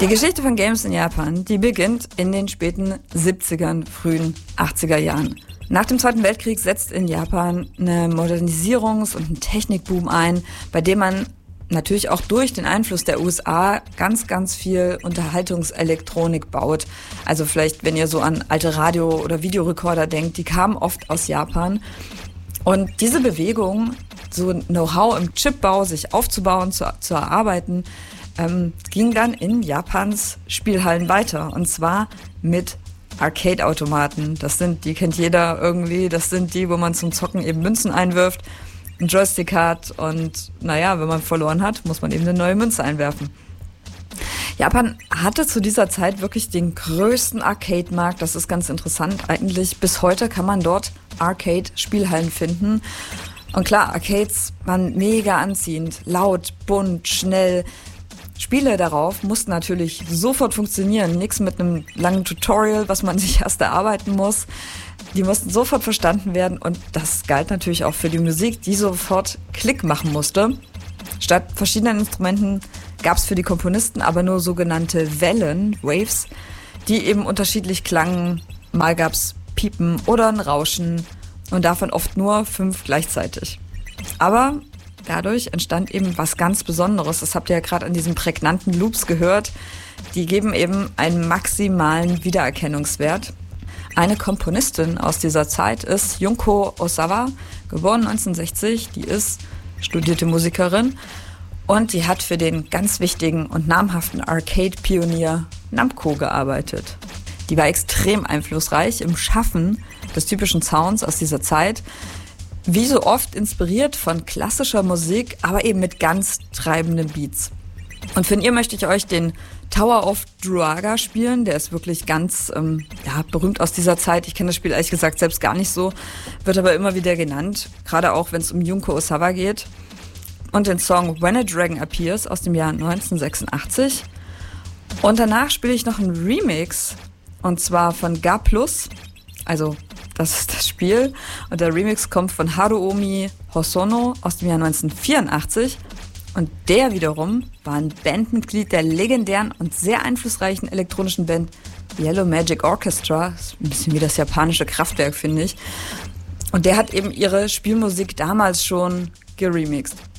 Die Geschichte von Games in Japan, die beginnt in den späten 70ern, frühen 80er Jahren. Nach dem Zweiten Weltkrieg setzt in Japan eine Modernisierungs- und ein Technikboom ein, bei dem man natürlich auch durch den Einfluss der USA ganz, ganz viel Unterhaltungselektronik baut. Also vielleicht, wenn ihr so an alte Radio- oder Videorekorder denkt, die kamen oft aus Japan. Und diese Bewegung, so Know-how im Chipbau sich aufzubauen, zu erarbeiten, ging dann in Japans Spielhallen weiter. Und zwar mit Arcade-Automaten. Die kennt jeder irgendwie. Das sind die, wo man zum Zocken eben Münzen einwirft, einen Joystick hat und naja, wenn man verloren hat, muss man eben eine neue Münze einwerfen. Japan hatte zu dieser Zeit wirklich den größten Arcade-Markt. Das ist ganz interessant eigentlich. Bis heute kann man dort Arcade-Spielhallen finden. Und klar, Arcades waren mega anziehend, laut, bunt, schnell. Spiele darauf mussten natürlich sofort funktionieren. Nichts mit einem langen Tutorial, was man sich erst erarbeiten muss. Die mussten sofort verstanden werden und das galt natürlich auch für die Musik, die sofort Klick machen musste. Statt verschiedenen Instrumenten gab es für die Komponisten aber nur sogenannte Wellen, Waves, die eben unterschiedlich klangen. Mal gab es Piepen oder ein Rauschen und davon oft nur 5 gleichzeitig. Aber dadurch entstand eben was ganz Besonderes. Das habt ihr ja gerade an diesen prägnanten Loops gehört. Die geben eben einen maximalen Wiedererkennungswert. Eine Komponistin aus dieser Zeit ist Junko Osawa, geboren 1960. Die ist studierte Musikerin und die hat für den ganz wichtigen und namhaften Arcade-Pionier Namco gearbeitet. Die war extrem einflussreich im Schaffen des typischen Sounds aus dieser Zeit. Wie so oft inspiriert von klassischer Musik, aber eben mit ganz treibenden Beats. Und für ihr möchte ich euch den Tower of Druaga spielen. Der ist wirklich ganz berühmt aus dieser Zeit. Ich kenne das Spiel ehrlich gesagt selbst gar nicht so, wird aber immer wieder genannt, gerade auch wenn es um Junko Osawa geht. Und den Song When a Dragon Appears aus dem Jahr 1986. Und danach spiele ich noch einen Remix, und zwar von Ga+, also das ist das Spiel. Und der Remix kommt von Haruomi Hosono aus dem Jahr 1984. Und der wiederum war ein Bandmitglied der legendären und sehr einflussreichen elektronischen Band Yellow Magic Orchestra. Das ist ein bisschen wie das japanische Kraftwerk, finde ich. Und der hat eben ihre Spielmusik damals schon geremixed.